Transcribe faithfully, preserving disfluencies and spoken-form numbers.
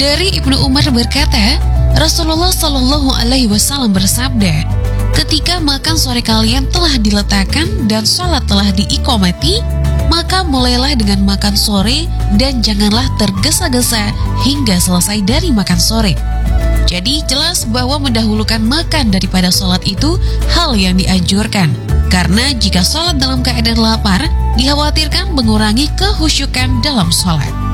Dari Ibnu Umar berkata, Rasulullah Shallallahu Alaihi Wasallam bersabda, ketika makan sore kalian telah diletakkan dan sholat telah diiqomati, maka mulailah dengan makan sore dan janganlah tergesa-gesa hingga selesai dari makan sore. Jadi jelas bahwa mendahulukan makan daripada sholat itu hal yang dianjurkan, karena jika sholat dalam keadaan lapar, dikhawatirkan mengurangi kehusyukan dalam sholat.